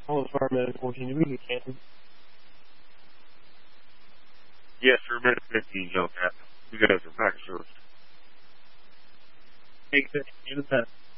All the firemen 14. Did we get Canton? Yes, sir. Minute 15, Hellcat. You guys are back service. Take 15. You're the 10.